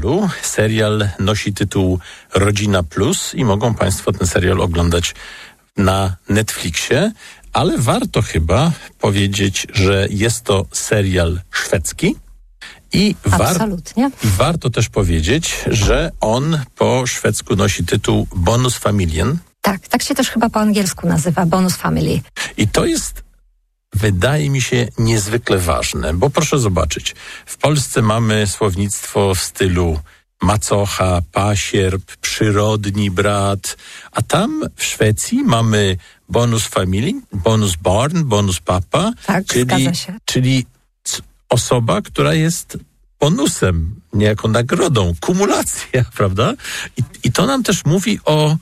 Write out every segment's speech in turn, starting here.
Serial nosi tytuł Rodzina Plus i mogą Państwo ten serial oglądać na Netflixie, ale warto chyba powiedzieć, że jest to serial szwedzki i warto też powiedzieć, że on po szwedzku nosi tytuł Bonusfamilien. Tak się też chyba po angielsku nazywa, Bonus Family. I to jest, wydaje mi się, niezwykle ważne, bo proszę zobaczyć, w Polsce mamy słownictwo w stylu macocha, pasierb, przyrodni brat, a tam w Szwecji mamy bonus family, bonus barn, bonus papa, czyli osoba, która jest bonusem, niejako nagrodą, kumulacja, prawda? I to nam też mówi o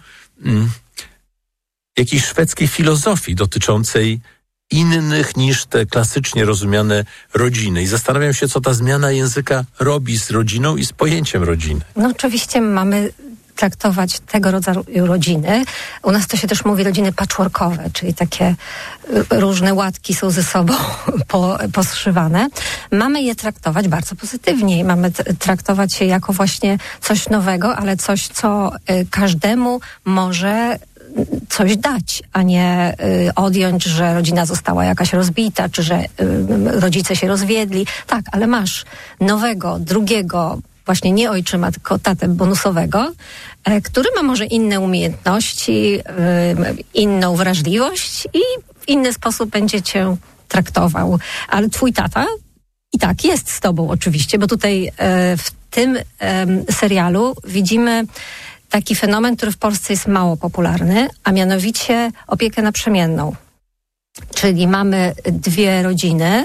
jakiejś szwedzkiej filozofii dotyczącej innych niż te klasycznie rozumiane rodziny. I zastanawiam się, co ta zmiana języka robi z rodziną i z pojęciem rodziny. No oczywiście mamy traktować tego rodzaju rodziny. U nas to się też mówi rodziny patchworkowe, czyli takie różne łatki są ze sobą poszywane. Mamy je traktować bardzo pozytywnie i mamy traktować je jako właśnie coś nowego, ale coś, co każdemu może coś dać, a nie odjąć, że rodzina została jakaś rozbita, czy że rodzice się rozwiedli. Tak, ale masz nowego, drugiego, właśnie nie ojczyma, tylko tatę bonusowego, który ma może inne umiejętności, inną wrażliwość i w inny sposób będzie cię traktował. Ale twój tata i tak jest z tobą oczywiście, bo tutaj w tym serialu widzimy taki fenomen, który w Polsce jest mało popularny, a mianowicie opiekę naprzemienną. Czyli mamy dwie rodziny.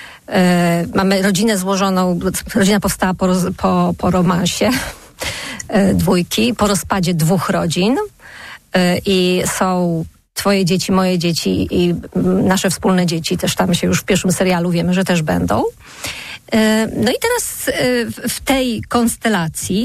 Mamy rodzinę złożoną, rodzina powstała po romansie dwójki, po rozpadzie dwóch rodzin i są twoje dzieci, moje dzieci i nasze wspólne dzieci, też tam się już w pierwszym serialu wiemy, że też będą. No i teraz w tej konstelacji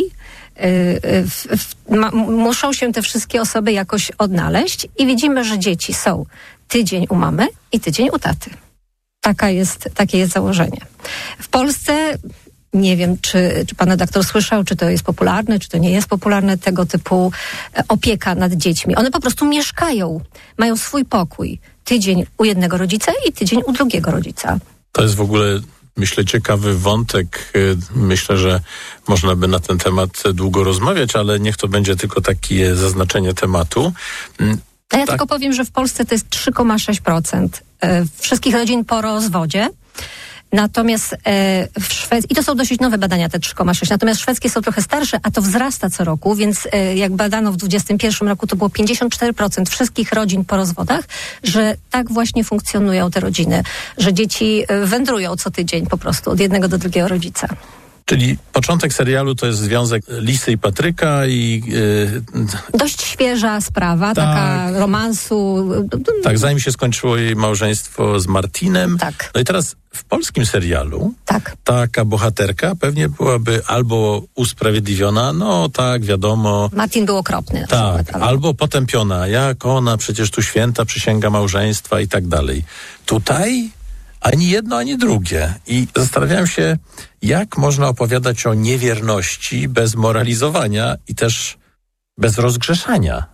muszą się te wszystkie osoby jakoś odnaleźć i widzimy, że dzieci są tydzień u mamy i tydzień u taty. Takie jest założenie. W Polsce nie wiem, czy pan redaktor słyszał, czy to jest popularne, czy to nie jest popularne, tego typu opieka nad dziećmi. One po prostu mieszkają, mają swój pokój. Tydzień u jednego rodzica i tydzień u drugiego rodzica. To jest w ogóle, myślę, ciekawy wątek. Myślę, że można by na ten temat długo rozmawiać, ale niech to będzie tylko takie zaznaczenie tematu. A ja tylko powiem, że w Polsce to jest 3,6% wszystkich rodzin po rozwodzie. Natomiast w Szwecji, i to są dosyć nowe badania, te 3,6, natomiast szwedzkie są trochę starsze, a to wzrasta co roku, więc jak badano w 2021 roku, to było 54% wszystkich rodzin po rozwodach, że tak właśnie funkcjonują te rodziny, że dzieci wędrują co tydzień po prostu od jednego do drugiego rodzica. Czyli początek serialu to jest związek Lisy i Patryka i... Dość świeża sprawa, tak, taka romansu. Tak, zanim się skończyło jej małżeństwo z Martinem. Tak. No i teraz w polskim serialu taka bohaterka pewnie byłaby albo usprawiedliwiona, no tak, wiadomo. Martin był okropny. Tak, albo potępiona, jak ona, przecież tu święta przysięga małżeństwa i tak dalej. Tutaj... ani jedno, ani drugie. I zastanawiałem się, jak można opowiadać o niewierności bez moralizowania i też bez rozgrzeszania.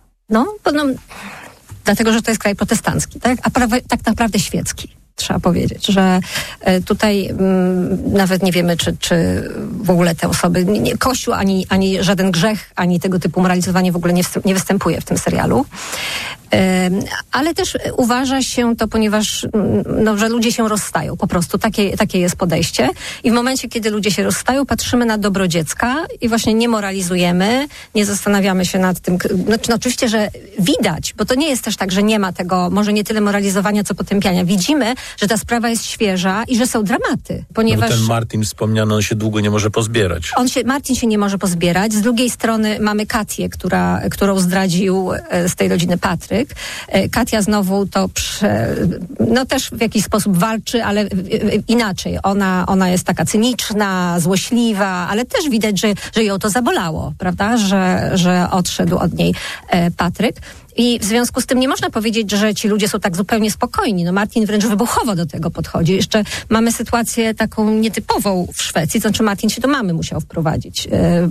Dlatego, że to jest kraj protestancki, tak? A tak naprawdę świecki. Trzeba powiedzieć, że tutaj nawet nie wiemy, czy w ogóle te osoby, Kościół, ani żaden grzech, ani tego typu moralizowanie w ogóle nie występuje w tym serialu. Ale też uważa się to, ponieważ że ludzie się rozstają, po prostu takie jest podejście i w momencie, kiedy ludzie się rozstają, patrzymy na dobro dziecka i właśnie nie moralizujemy, nie zastanawiamy się nad tym, oczywiście, że widać, bo to nie jest też tak, że nie ma tego, może nie tyle moralizowania, co potępiania. Widzimy, że ta sprawa jest świeża i że są dramaty, ponieważ... No ten Martin wspomniany, on się długo nie może pozbierać. Martin się nie może pozbierać, z drugiej strony mamy Katię, którą zdradził z tej rodziny Patryk. Katia znowu to też w jakiś sposób walczy, ale inaczej. Ona jest taka cyniczna, złośliwa, ale też widać, że ją to zabolało, prawda? Że odszedł od niej Patryk. I w związku z tym nie można powiedzieć, że ci ludzie są tak zupełnie spokojni. No Martin wręcz wybuchowo do tego podchodzi. Jeszcze mamy sytuację taką nietypową w Szwecji, to znaczy Martin się do mamy musiał wprowadzić